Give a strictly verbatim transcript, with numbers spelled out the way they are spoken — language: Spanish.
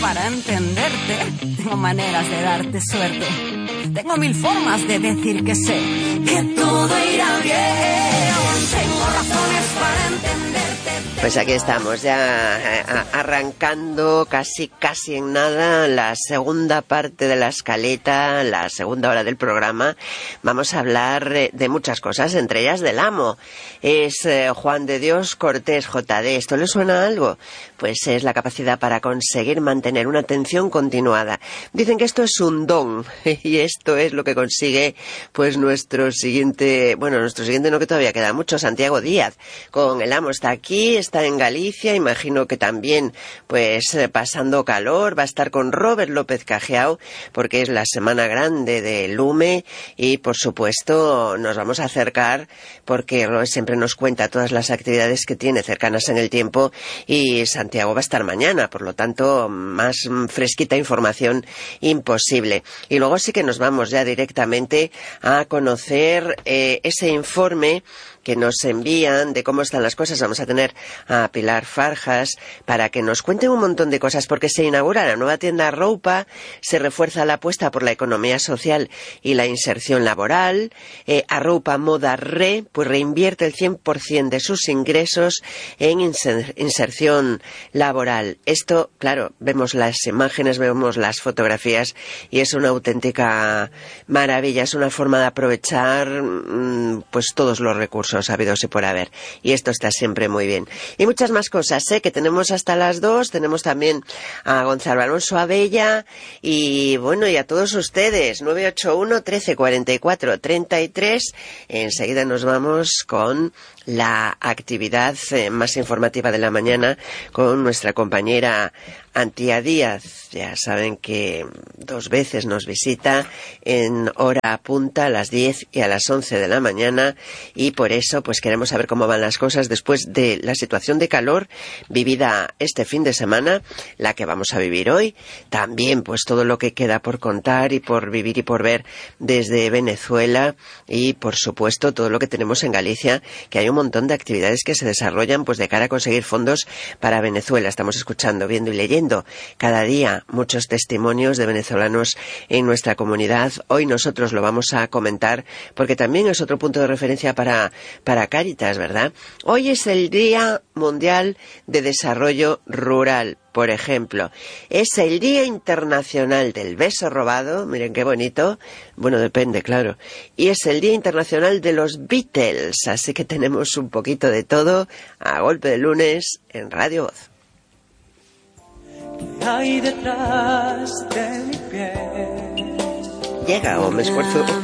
para entenderte. Tengo maneras de darte suerte. Tengo mil formas de decir que sé que todo irá bien. Tengo razones para entenderte. Pues aquí estamos ya arrancando casi casi en nada la segunda parte de la escaleta, la segunda hora del programa. Vamos a hablar de muchas cosas, entre ellas del amo. Es eh, Juan de Dios Cortés, J D. ¿Esto le suena a algo? Pues es la capacidad para conseguir mantener una atención continuada. Dicen que esto es un don y esto es lo que consigue pues nuestro siguiente, bueno, nuestro siguiente no, que todavía queda mucho, Santiago Díaz. Con el amo está aquí, está en Galicia, imagino que también pues eh, pasando calor. Va a estar con Robert López Cajiao porque es la semana grande de Lume y por supuesto nos vamos a acercar porque Robert siempre nos cuenta todas las actividades que tiene cercanas en el tiempo y Santiago va a estar mañana, por lo tanto más fresquita información imposible. Y luego sí que nos vamos ya directamente a conocer eh, ese informe que nos envían de cómo están las cosas. Vamos a tener a Pilar Farjas para que nos cuente un montón de cosas, porque se inaugura la nueva tienda Roupa, se refuerza la apuesta por la economía social y la inserción laboral. eh, Arroupa Moda Re pues reinvierte el cien por ciento de sus ingresos en inser inserción laboral. Esto, claro, vemos las imágenes, vemos las fotografías y es una auténtica maravilla, es una forma de aprovechar mmm, pues todos los recursos habidos y por haber, y esto está siempre muy bien. Y muchas más cosas, ¿eh? Que tenemos hasta las dos. Tenemos también a Gonzalo Alonso Abella y bueno, y a todos ustedes. Nueve ocho uno, trece, cuarenta y cuatro, treinta y tres. Enseguida nos vamos con la actividad eh, más informativa de la mañana con nuestra compañera Antía Díaz. Ya saben que dos veces nos visita en hora punta, a las diez y a las once de la mañana, y por eso pues queremos saber cómo van las cosas después de la situación de calor vivida este fin de semana, la que vamos a vivir hoy. También pues todo lo que queda por contar y por vivir y por ver desde Venezuela, y por supuesto todo lo que tenemos en Galicia, que hay un montón de actividades que se desarrollan pues de cara a conseguir fondos para Venezuela. Estamos escuchando, viendo y leyendo cada día muchos testimonios de venezolanos en nuestra comunidad. Hoy nosotros lo vamos a comentar porque también es otro punto de referencia para, para Cáritas, ¿verdad? Hoy es el Día Mundial de Desarrollo Rural. Por ejemplo, es el Día Internacional del Beso Robado, miren qué bonito, bueno, depende, claro, y es el Día Internacional de los Beatles, así que tenemos un poquito de todo a golpe de lunes en Radio Voz. Hay detrás de mi piel. Llega o me esfuerzo